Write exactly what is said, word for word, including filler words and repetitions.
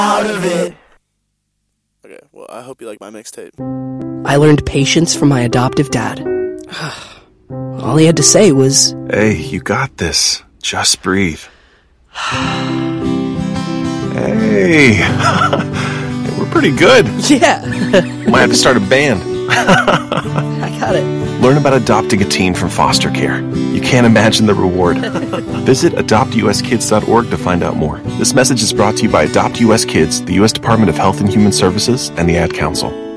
out of it. Okay, well, I hope you like my mixtape. I learned patience from my adoptive dad. All he had to say was, "Hey, you got this. Just breathe." Hey, we're pretty good. Yeah. Might have to start a band. I got it. Learn about adopting a teen from foster care. You can't imagine the reward. Visit adopt u s kids dot org to find out more. This message is brought to you by Adopt U S Kids, the U S Department of Health and Human Services, and the Ad Council.